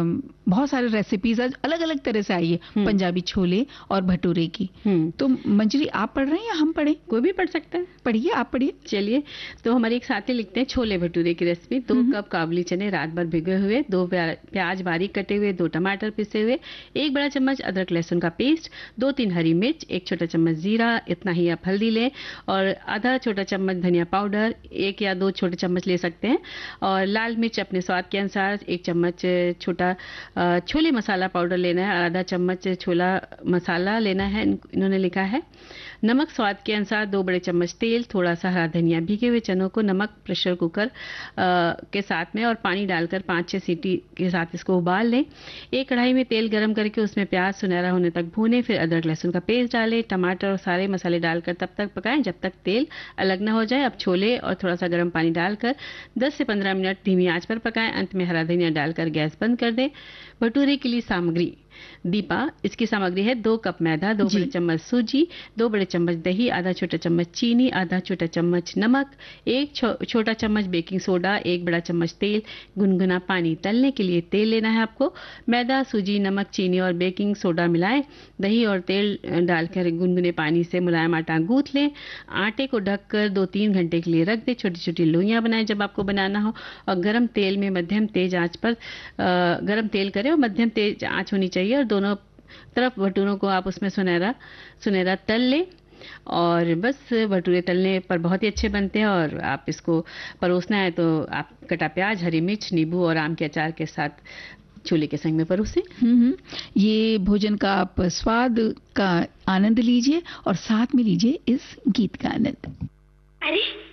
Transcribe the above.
बहुत सारे रेसिपीज आज अलग अलग तरह से आई है, पंजाबी छोले और भटूरे की। तो मंजरी आप पढ़ रहे हैं या हम पढ़ें? कोई भी पढ़ सकता है। पढ़िए, आप पढ़िए। चलिए, तो हमारे एक साथी लिखते हैं छोले भटूरे की रेसिपी। 2 कप काबुली चने रात भर भिगे हुए, 2 प्याज बारीक कटे हुए, 2 टमाटर पिसे हुए, 1 बड़ा चम्मच अदरक लहसुन का पेस्ट, 2-3 हरी मिर्च, 1 छोटा चम्मच जीरा, इतना ही आप हल्दी लें, और आधा छोटा चम्मच धनिया पाउडर, 1 या 2 छोटे चम्मच ले सकते हैं, और लाल मिर्च अपने स्वाद के अनुसार, 1 चम्मच छोटा छोले मसाला पाउडर लेना है, आधा चम्मच छोला मसाला लेना है, इन्होंने लिखा है। नमक स्वाद के अनुसार, 2 बड़े चम्मच तेल, थोड़ा सा हरा धनिया, भीगे हुए चनों को नमक प्रेशर कुकर के साथ में और पानी डालकर 5-6 सीटी के साथ इसको उबाल लें। एक कढ़ाई में तेल गरम करके उसमें प्याज सुनहरा होने तक भूनें, फिर अदरक लहसुन का पेस्ट डालें, टमाटर और सारे मसाले डालकर तब तक पकाएं जब तक तेल अलग ना हो जाए। अब छोले और थोड़ा सा गर्म पानी डालकर 10 से 15 मिनट धीमी आंच पर पकाएं। अंत में हरा धनिया डालकर गैस बंद कर दें। भटूरे के लिए सामग्री, दीपा, इसकी सामग्री है 2 कप मैदा, 2 बड़े चम्मच सूजी, 2 बड़े चम्मच दही, आधा छोटा चम्मच चीनी, आधा छोटा चम्मच नमक, 1 छोटा चम्मच बेकिंग सोडा, 1 बड़ा चम्मच तेल, गुनगुना पानी। तलने के लिए तेल लेना है आपको। मैदा, सूजी, नमक, चीनी और बेकिंग सोडा मिलाएं, दही और तेल डालकर गुनगुने पानी से मुलायम आटा गूंथ लें। आटे को ढककर 2-3 घंटे के लिए रख दें। छोटी छोटी लोइयां बनाएं जब आपको बनाना हो, और गरम तेल में मध्यम तेज आंच पर गरम तेल करें और मध्यम तेज आंच होनी चाहिए, और दोनों तरफ भटूरों को आप उसमें सुनहरा सुनहरा तल लें। और बस भटूरे तलने पर बहुत ही अच्छे बनते हैं। और आप इसको परोसना है तो आप कटा प्याज, हरी मिर्च, नींबू और आम के अचार के साथ छोले के संग में परोसें। ये भोजन का आप स्वाद का आनंद लीजिए और साथ में लीजिए इस गीत का आनंद। अरे